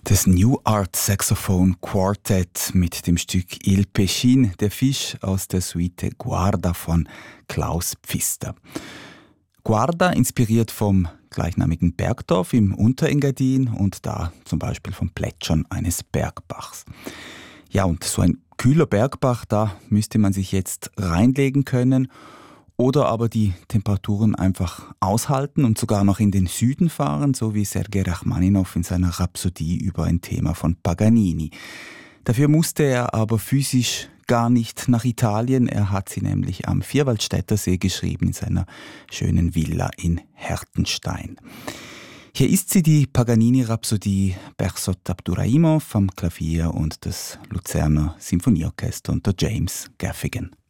Das New Art Saxophone Quartet mit dem Stück Il Pescin, der Fisch aus der Suite Guarda von Klaus Pfister. Guarda inspiriert vom gleichnamigen Bergdorf im Unterengadin und da zum Beispiel vom Plätschern eines Bergbachs. Ja, und so ein kühler Bergbach, da müsste man sich jetzt reinlegen können oder aber die Temperaturen einfach aushalten und sogar noch in den Süden fahren, so wie Sergei Rachmaninow in seiner Rhapsodie über ein Thema von Paganini. Dafür musste er aber physisch gar nicht nach Italien. Er hat sie nämlich am Vierwaldstätter See geschrieben, in seiner schönen Villa in Hertenstein. Hier ist sie, die Paganini-Rhapsodie Bersot Abduraimov am Klavier und das Luzerner Sinfonieorchester unter James Gaffigan.